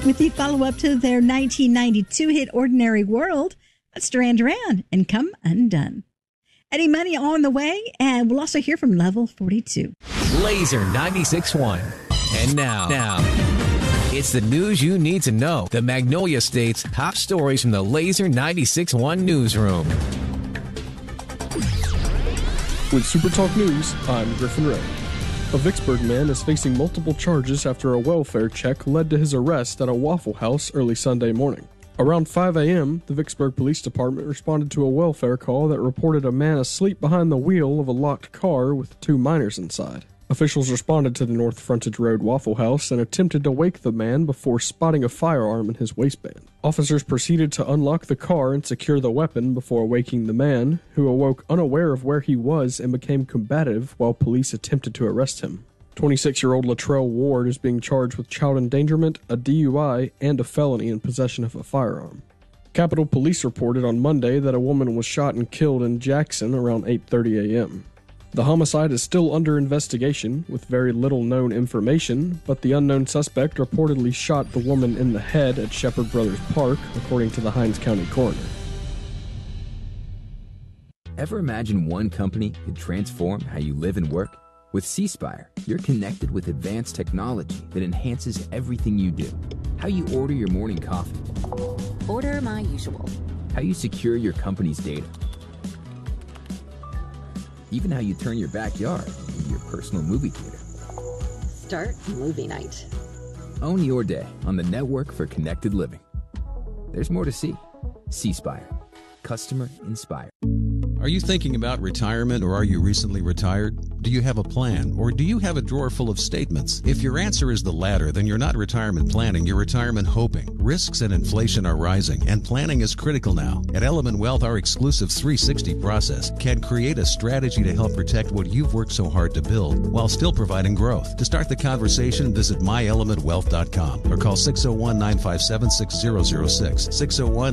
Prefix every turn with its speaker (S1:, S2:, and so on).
S1: with the follow-up to their 1992 hit Ordinary World. That's Duran Duran and Come Undone. Eddie Money on the way, and we'll also hear from Level 42.
S2: Laser 96.1. And now, it's the news you need to know. The Magnolia State's top stories from the Laser 96.1 newsroom.
S3: With Super Talk News, I'm Griffin Ray. A Vicksburg man is facing multiple charges after a welfare check led to his arrest at a Waffle House early Sunday morning. Around 5 a.m., the Vicksburg Police Department responded to a welfare call that reported a man asleep behind the wheel of a locked car with 2 minors inside. Officials responded to the North Frontage Road Waffle House and attempted to wake the man before spotting a firearm in his waistband. Officers proceeded to unlock the car and secure the weapon before waking the man, who awoke unaware of where he was and became combative while police attempted to arrest him. 26-year-old Latrell Ward is being charged with child endangerment, a DUI, and a felony in possession of a firearm. Capitol Police reported on Monday that a woman was shot and killed in Jackson around 8:30 a.m. The homicide is still under investigation, with very little known information, but the unknown suspect reportedly shot the woman in the head at Shepherd Brothers Park, according to the Hinds County coroner.
S4: Ever imagine one company could transform how you live and work? With C-Spire, you're connected with advanced technology that enhances everything you do. How you order your morning coffee.
S5: Order my usual.
S4: How you secure your company's data. Even how you turn your backyard into your personal movie theater.
S5: Start movie night.
S4: Own your day on the network for connected living. There's more to see. C-Spire. Customer inspired.
S6: Are you thinking about retirement, or are you recently retired? Do you have a plan, or do you have a drawer full of statements? If your answer is the latter, then you're not retirement planning, you're retirement hoping. Risks and inflation are rising, and planning is critical now. At Element Wealth, our exclusive 360 process can create a strategy to help protect what you've worked so hard to build while still providing growth. To start the conversation, visit myelementwealth.com or call 601-957-6006. 601